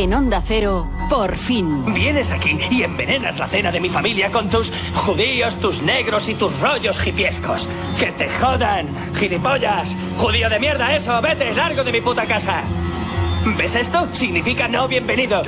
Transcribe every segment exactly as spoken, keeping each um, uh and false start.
En Onda Cero, por fin. Vienes aquí y envenenas la cena de mi familia con tus judíos, tus negros y tus rollos hipiescos. ¡Que te jodan, gilipollas! ¡Judío de mierda eso! ¡Vete, largo de mi puta casa! ¿Ves esto? Significa no bienvenido.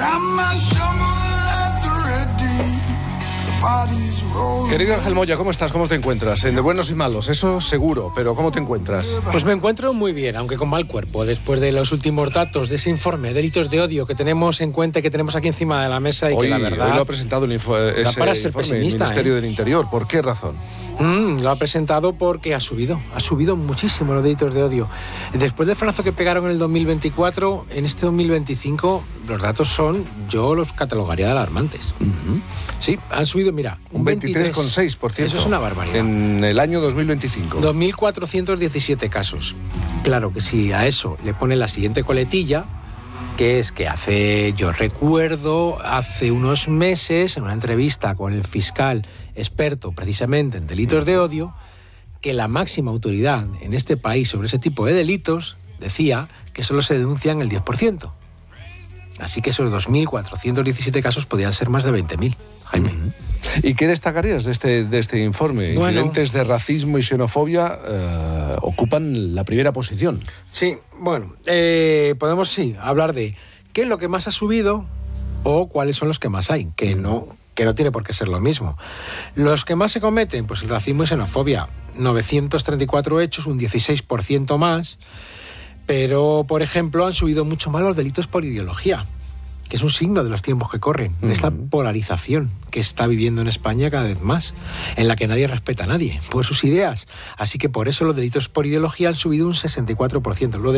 Querido Ángel Moya, ¿cómo estás? ¿Cómo te encuentras? En de buenos y malos, eso seguro, pero ¿cómo te encuentras? Pues me encuentro muy bien, aunque con mal cuerpo, después de los últimos datos de ese informe, delitos de odio que tenemos en cuenta y que tenemos aquí encima de la mesa y hoy, que la verdad... Hoy lo ha presentado el info, ese para ser informe pesimista, el Ministerio ¿eh? del Interior. ¿Por qué razón? Mm, lo ha presentado porque ha subido, ha subido muchísimo los delitos de odio. Después del frenazo que pegaron en el dos mil veinticuatro, en este dos mil veinticinco los datos son, yo los catalogaría de alarmantes. Uh-huh. Sí, han subido, mira, un veintitrés coma seis por ciento. Eso es una barbaridad. En el año dos mil veinticinco. dos mil cuatrocientos diecisiete casos. Claro que si a eso le pone la siguiente coletilla, que es que hace, yo recuerdo, hace unos meses, en una entrevista con el fiscal experto precisamente en delitos de odio, que la máxima autoridad en este país sobre ese tipo de delitos decía que solo se denuncian el diez por ciento. Así que esos dos mil cuatrocientos diecisiete casos podían ser más de veinte mil, Jaime. Uh-huh. ¿Y qué destacarías de este, de este informe? Bueno, Incidentes de racismo y xenofobia eh, ocupan la primera posición. Sí, bueno, eh, podemos sí hablar de qué es lo que más ha subido o cuáles son los que más hay, que no, que no tiene por qué ser lo mismo. Los que más se cometen, pues el racismo y xenofobia, novecientos treinta y cuatro hechos, un dieciséis por ciento más, pero, por ejemplo, han subido mucho más los delitos por ideología, que es un signo de los tiempos que corren, de esta polarización que está viviendo en España cada vez más, en la que nadie respeta a nadie por sus ideas. Así que por eso los delitos por ideología han subido un sesenta y cuatro por ciento. Lo de